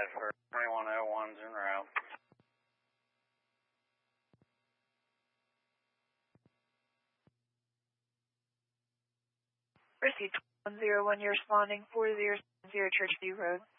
for 2101's en route. Received 101, you're responding 4070 Churchview Road.